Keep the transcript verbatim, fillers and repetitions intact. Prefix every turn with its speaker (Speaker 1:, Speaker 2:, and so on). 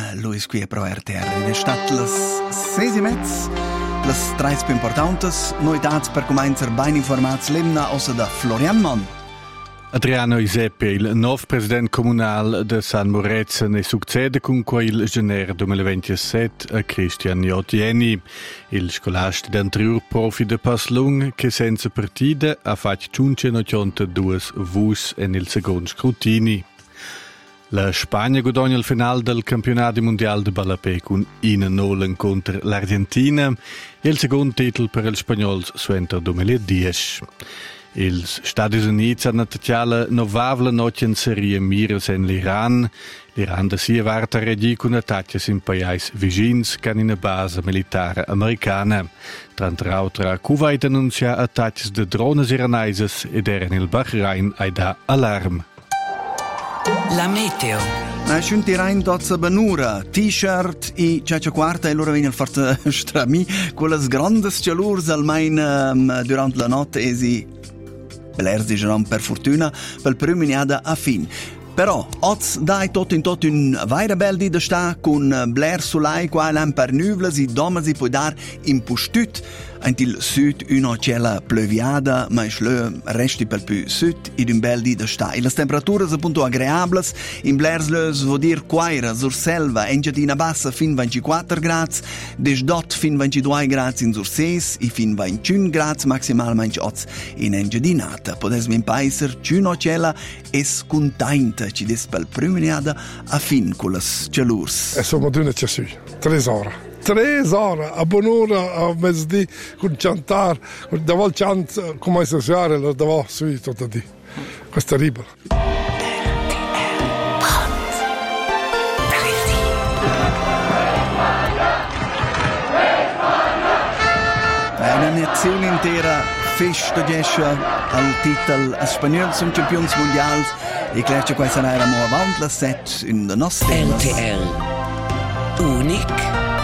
Speaker 1: Luis qui pro R T R. In stat las seis e mezz, las trais più importantes, noitats per cominciare ben informats lemna ossa da Florian Mann.
Speaker 2: Adriano Iseppe, il nuovo presidente comunale di San Moritz, ne succede con quel gennaio duemilaventisette a Christian Jotieni, il scolastico d'anterior profi de Paslung che senza partita ha fatto centonovantadue vus nel secondo scrutini. La Spagna guadagna il finale del campionato mondiale di ballapè con una nola contro l'Argentina e il secondo titolo per il spagnolo suenter duemiladieci. Els Stati Units hanno attaccato la novavla notte in serie miras in l'Iran. L'Iran da sia varta regi con attacchi in paesi vicini che hanno una base militare americana. Tra l'altro, Kuwait annuncia attacchi di droni iranesi ed era nel Bahrain e dà allarme.
Speaker 3: La meteo.
Speaker 1: Na schunti rein dozza banura, t-shirt e ciaccia quarta e loro vengono forte strami, quelle grandes chalurs almeno um, durante la notte e si Blers diceranno per fortuna per il primo iniada a fin. Però, oggi dai tutto in tutto un vaira bel di da sta con Blair Sulai qua l'an per nuvole si doma si può dar in pustut ent il sud una cella pleuviada ma il slö resti per più sud ed un bel di da sta e le temperature sono appunto agreables in Blair slös vuol dire quaira sur selva in Giardina Bassa fin ventiquattro gradi des dot fin ventidue gradi in sur ses e fin ventuno gradi maximalmente oggi in Engiadinata potesmi in paiser una cella es contenta ci des per il primo iniada a fin con le chalurs.
Speaker 4: E sono due necessari, tre ore. Tre ore, a buon'ora, a mezzodì, con cantare, da volte chant, come associare, lo devo su tutto di. Questo è terribile.
Speaker 1: Una nazione intera festa gesce al titolo spagnolo sono campioni mondiali e classe qua sarà avanti la set in the nostra
Speaker 3: R T L Unic